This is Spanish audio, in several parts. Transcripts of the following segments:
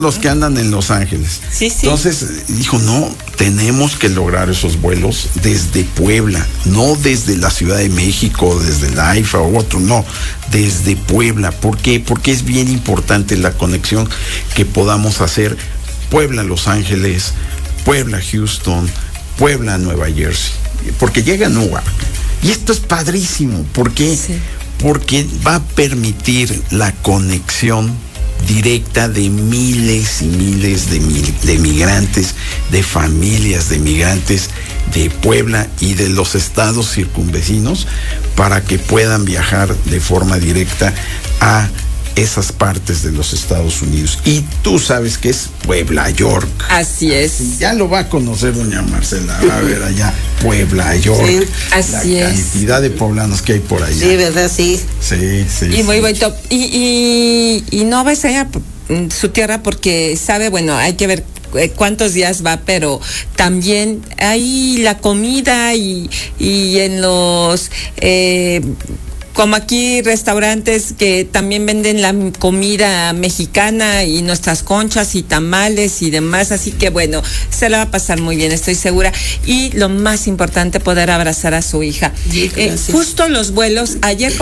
los que andan en Los Ángeles. Sí. Entonces dijo, no, tenemos que lograr esos vuelos desde Puebla, no desde la Ciudad de México, desde el AIFA o otro, no, desde Puebla. ¿Por qué? Porque es bien importante la conexión que podamos hacer Puebla-Los Ángeles, Puebla-Houston, Puebla-Nueva Jersey, porque llega a Newark. Y esto es padrísimo, ¿por qué? Sí. Porque va a permitir la conexión directa de miles y miles de migrantes, de familias de migrantes de Puebla y de los estados circunvecinos, para que puedan viajar de forma directa a esas partes de los Estados Unidos. Y tú sabes que es Puebla, York. Así es. Ya lo va a conocer doña Marcela. A ver allá, Puebla, York. Sí, así la es. cantidad de poblanos que hay por allá. Sí, ¿verdad? Sí. Sí. Y muy bonito. Y no va a extrañar su tierra porque sabe, bueno, hay que ver cuántos días va, pero también hay la comida y en los como aquí restaurantes que también venden la comida mexicana y nuestras conchas y tamales y demás, así que bueno, se la va a pasar muy bien, estoy segura. Y lo más importante, poder abrazar a su hija. Justo los vuelos,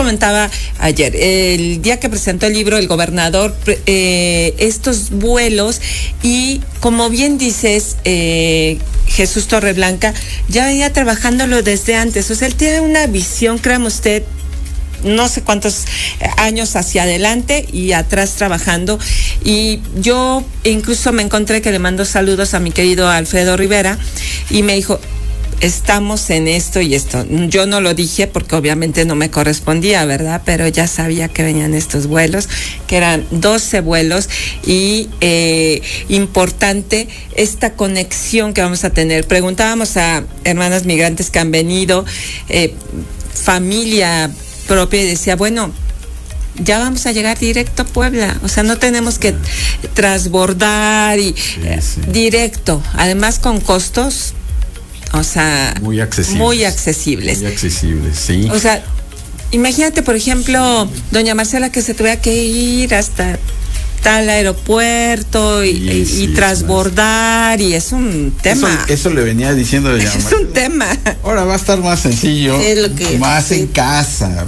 el día que presentó el libro el gobernador, estos vuelos, y como bien dices, Jesús Torreblanca ya venía trabajándolo desde antes, o sea, él tiene una visión, créame usted, no sé cuántos años hacia adelante y atrás trabajando. Y yo incluso me encontré que le mando saludos a mi querido Alfredo Rivera y me dijo, estamos en esto y esto. Yo no lo dije porque obviamente no me correspondía, ¿verdad? Pero ya sabía que venían estos vuelos, que eran 12 vuelos y importante esta conexión que vamos a tener. Preguntábamos a hermanas migrantes que han venido, familia propia, y decía, bueno, ya vamos a llegar directo a Puebla, o sea, no tenemos que transbordar y directo, además con costos, o sea, muy accesibles. Muy accesibles, sí. O sea, imagínate, por ejemplo, doña Marcela, que se tuviera que ir hasta tal aeropuerto y transbordar, claro. Y es un tema. Eso le venía diciendo doña Marcela. Es un tema. Ahora va a estar más sencillo, más en casa,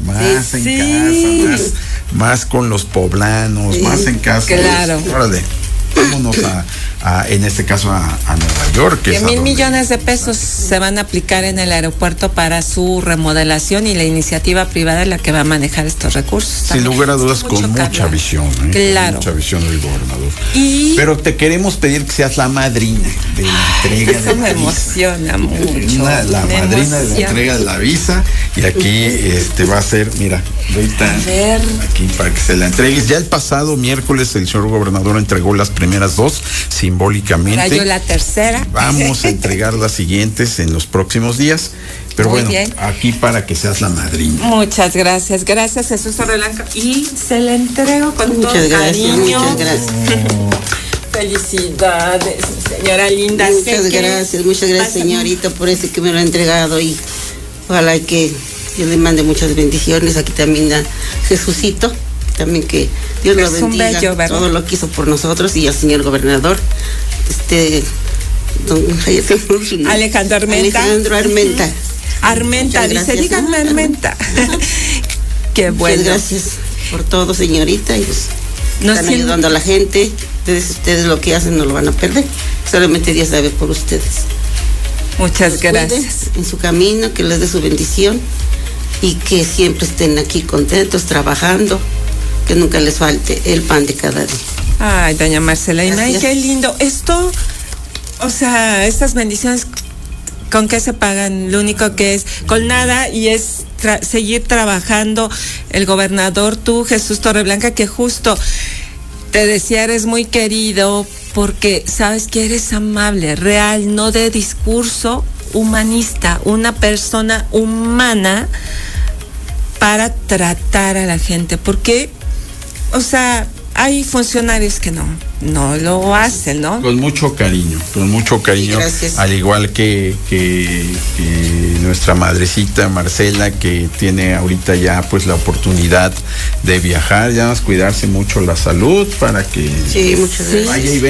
más con los poblanos, más en casa. Claro. Pues, órale, vámonos en este caso a Nueva York. Que 1,000 millones de pesos se van a aplicar en el aeropuerto para su remodelación, y la iniciativa privada es la que va a manejar estos recursos. Sin lugar a dudas, con mucha visión. Claro. Con mucha visión del gobernador. Pero te queremos pedir que seas la madrina de la entrega de la visa. Eso me emociona mucho. La madrina de la entrega de la visa. Y aquí va a ser, mira, ahorita aquí para que se la entregues. Ya el pasado miércoles el señor gobernador entregó las primeras dos simbólicamente. Ahora yo la tercera. Vamos a entregar las siguientes en los próximos días. Pero muy bien. Aquí para que seas la madrina. Muchas gracias. Gracias, Jesús Torreblanca. Y se la entrego con todo cariño. Muchas gracias. Felicidades, señora linda. Muchas gracias, señorita, por ese que me lo ha entregado, y ojalá que Dios le mande muchas bendiciones. Aquí también a Jesucito, también que Dios lo bendiga, bello, todo lo que hizo por nosotros, y al señor gobernador, Alejandro Armenta. Armenta, dice, díganme Armenta. Qué bueno. Muchas gracias por todo, señorita, y pues están ayudando a la gente. Ustedes lo que hacen no lo van a perder, solamente Dios sabe por ustedes. Muchas gracias. En su camino, que les dé su bendición y que siempre estén aquí contentos, trabajando, que nunca les falte el pan de cada día. Ay, doña Marcelina, ay, qué lindo. Esto, o sea, estas bendiciones, ¿con qué se pagan? Lo único que es con nada, y es seguir trabajando. El gobernador, tú, Jesús Torreblanca, que justo te decía, eres muy querido porque sabes que eres amable, real, no de discurso, humanista, una persona humana para tratar a la gente, porque, o sea, hay funcionarios que no lo hacen, ¿no? Con mucho cariño, gracias. Al igual que nuestra madrecita Marcela, que tiene ahorita ya pues la oportunidad de viajar, ya más cuidarse mucho la salud para que muchas gracias. vaya y venga.